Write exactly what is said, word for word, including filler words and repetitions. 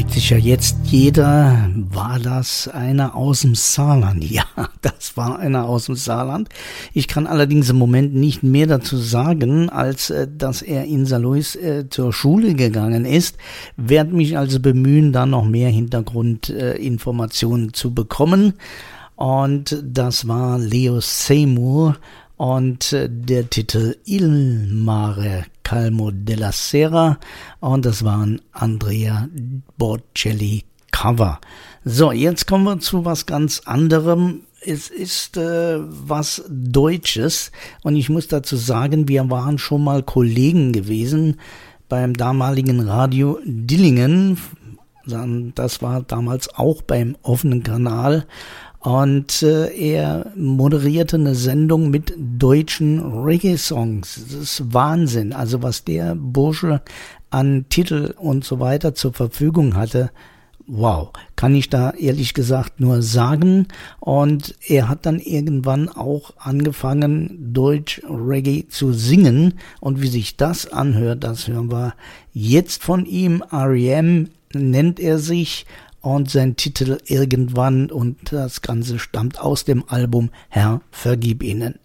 Fragt sich ja jetzt jeder, war das einer aus dem Saarland? Ja, das war einer aus dem Saarland. Ich kann allerdings im Moment nicht mehr dazu sagen, als äh, dass er in Saarlouis äh, zur Schule gegangen ist. Werde mich also bemühen, da noch mehr Hintergrundinformationen äh, zu bekommen. Und das war Leo Seymour und äh, der Titel Il Mare Calmo della Sera, und das waren Andrea Bocelli Cover. So, jetzt kommen wir zu was ganz anderem. Es ist äh, was Deutsches, und ich muss dazu sagen, wir waren schon mal Kollegen gewesen beim damaligen Radio Dillingen. Das war damals auch beim offenen Kanal. Und äh, er moderierte eine Sendung mit deutschen Reggae-Songs. Das ist Wahnsinn. Also was der Bursche an Titel und so weiter zur Verfügung hatte, wow, kann ich da ehrlich gesagt nur sagen. Und er hat dann irgendwann auch angefangen, Deutsch-Reggae zu singen. Und wie sich das anhört, das hören wir jetzt von ihm. R E M nennt er sich. Und sein Titel Irgendwann, und das Ganze stammt aus dem Album Herr, vergib ihnen.